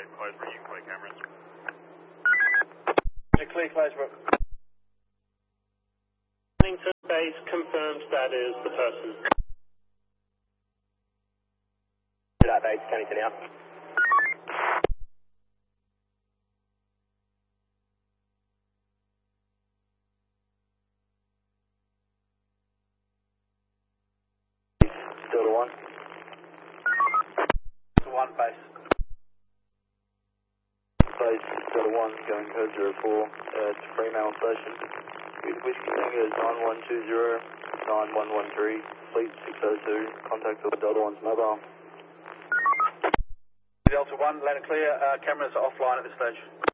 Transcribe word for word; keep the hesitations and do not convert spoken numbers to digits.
Closebrook, you can play cameras. Clear, Closebrook. Huntington Base confirms that is the person. That base, Cannington out. Still to one. To one base. Base, still to one, going code zero four, uh, to Fremantle Station. Whiskey Tango is nine one two zero, nine one one three, Fleet six oh two, contact the Delta one's mobile. Delta one, land clear, uh, cameras are offline at this stage.